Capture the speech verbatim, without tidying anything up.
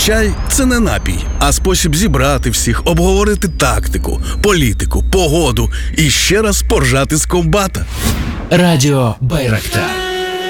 Чай – це не напій, а спосіб зібрати всіх, обговорити тактику, політику, погоду і ще раз поржати з комбата. Радіо Байрактар.